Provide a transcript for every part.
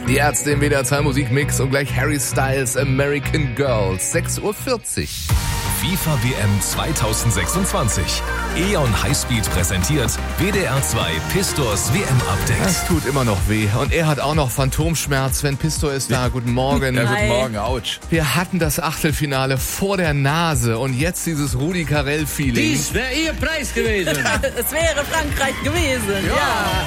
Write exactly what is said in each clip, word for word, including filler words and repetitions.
Die Ärzte im W D R zwei Musikmix und gleich Harry Styles American Girls. sechs Uhr vierzig. FIFA W M zweitausendsechsundzwanzig. E.ON Highspeed präsentiert W D R zwei Pistors W M-Update. Das tut immer noch weh. Und er hat auch noch Phantomschmerz. Sven Pistor ist da. Guten Morgen. Ja, guten Morgen. Autsch. Wir hatten das Achtelfinale vor der Nase und jetzt dieses Rudi Carrell-Feeling. Dies wäre Ihr Preis gewesen. Es wäre Frankreich gewesen. Ja.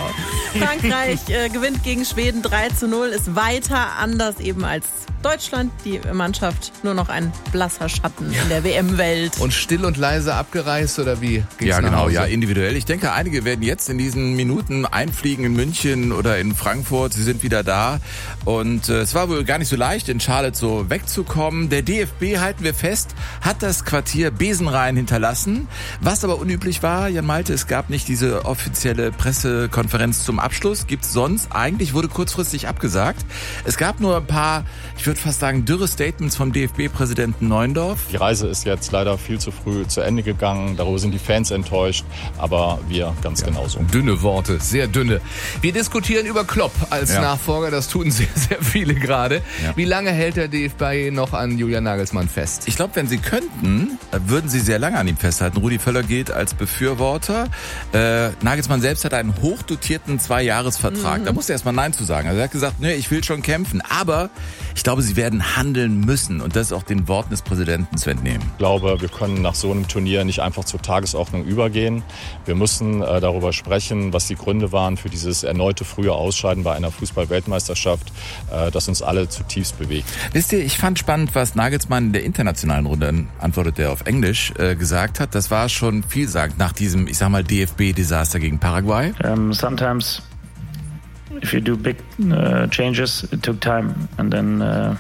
ja. Frankreich äh, gewinnt gegen Schweden drei zu null, ist weiter, anders eben als Deutschland. Die Mannschaft nur noch ein blasser Schatten in der W M-Welt. Und still und leise abgereist oder wie? Ging's Ja, nach genau, Hause? ja, individuell. Ich denke, einige werden jetzt in diesen Minuten einfliegen in München oder in Frankfurt. Sie sind wieder da. Und äh, es war wohl gar nicht so leicht, in Charlotte so wegzukommen. Der D F B, halten wir fest, hat das Quartier Besenrein hinterlassen. Was aber unüblich war, Jan Malte, es gab nicht diese offizielle Pressekonferenz zum Abschluss. Gibt's sonst. Eigentlich wurde kurzfristig abgesagt. Es gab nur ein paar, ich würde fast sagen, dürre Statements vom D F B-Präsidenten Neuendorf. Die Reise ist jetzt leider viel zu früh zu Ende gegangen. Darüber sind die Fans enttäuscht, aber wir ganz ja. genauso. Dünne Worte, sehr dünne. Wir diskutieren über Klopp als ja. Nachfolger. Das tun sehr, sehr viele gerade. Ja. Wie lange hält der D F B noch an Julian Nagelsmann fest? Ich glaube, wenn sie könnten, würden sie sehr lange an ihm festhalten. Rudi Völler gilt als Befürworter. Äh, Nagelsmann selbst hat einen hochdotierten Zweijahresvertrag. Mhm. Da musste er erstmal Nein zu sagen. Also er hat gesagt, nee, ich will schon kämpfen. Aber ich glaube, sie werden handeln müssen. Und das auch den Worten des Präsidenten zu entnehmen. Ich glaube, wir können nach so einem Turnier nicht einfach zur Tagesordnung übergehen. Wir müssen äh, darüber sprechen, was die Gründe waren für dieses erneute frühe Ausscheiden bei einer Fußball-Weltmeisterschaft, äh, das uns alle zutiefst bewegt. Wisst ihr, ich fand spannend, was Nagelsmann in der internationalen Runde, antwortet er auf Englisch, äh, gesagt hat. Das war schon vielsagend nach diesem, ich sag mal, D F B-Desaster gegen Paraguay. Um, sometimes if you do big uh, changes, it took time and then uh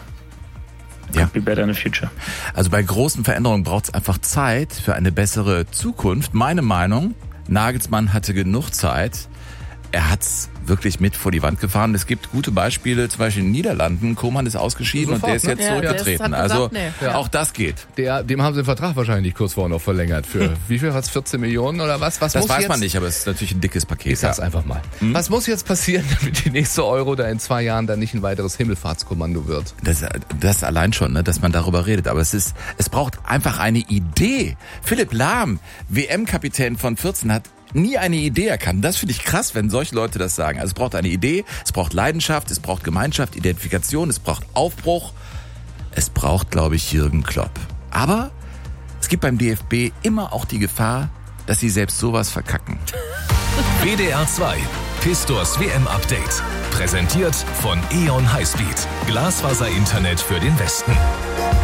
Ja. Be better in the future. Also bei großen Veränderungen braucht es einfach Zeit für eine bessere Zukunft. Meine Meinung, Nagelsmann hatte genug Zeit. Er hat's wirklich mit vor die Wand gefahren. Es gibt gute Beispiele, zum Beispiel in den Niederlanden. Koeman ist ausgeschieden Sofort, und der ist ne? jetzt Ja, zurückgetreten. der ist- hat Also gesagt, nee. ja. auch das geht. Der, dem haben sie den Vertrag wahrscheinlich kurz vorher noch verlängert. Für wie viel was? vierzehn Millionen oder was? Was Das muss weiß jetzt, man nicht, aber es ist natürlich ein dickes Paket. Ich sag's ja. einfach mal. Mhm. Was muss jetzt passieren, damit die nächste Euro da in zwei Jahren dann nicht ein weiteres Himmelfahrtskommando wird? Das, das allein schon, ne, dass man darüber redet. Aber es ist, es braucht einfach eine Idee. Philipp Lahm, W M-Kapitän von vierzehn, hat nie eine Idee erkannt. Das finde ich krass, wenn solche Leute das sagen. Also es braucht eine Idee, es braucht Leidenschaft, es braucht Gemeinschaft, Identifikation, es braucht Aufbruch. Es braucht, glaube ich, Jürgen Klopp. Aber es gibt beim D F B immer auch die Gefahr, dass sie selbst sowas verkacken. W D R zwei Pistors W M-Update. Präsentiert von E.ON Highspeed. Glasfaser-Internet für den Westen.